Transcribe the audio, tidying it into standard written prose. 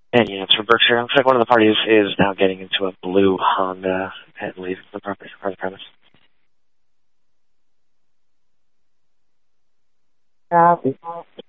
Any units for Berkshire. Looks like one of the parties is now getting into a blue Honda and leaving the property or the premise. Copy.